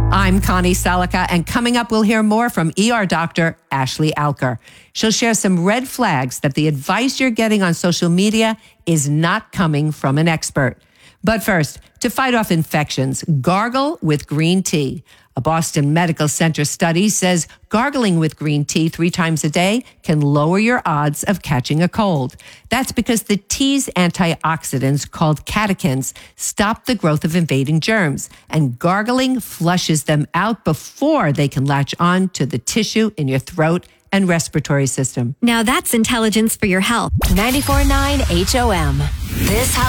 I'm Connie Salika, and coming up, we'll hear more from ER doctor Ashley Alker. She'll share some red flags that the advice you're getting on social media is not coming from an expert. But first, to fight off infections, gargle with green tea. A Boston Medical Center study says gargling with green tea 3 times a day can lower your odds of catching a cold. That's because the tea's antioxidants, called catechins, stop the growth of invading germs, and gargling flushes them out before they can latch on to the tissue in your throat and respiratory system. Now that's intelligence for your health. 94.9 HOM. This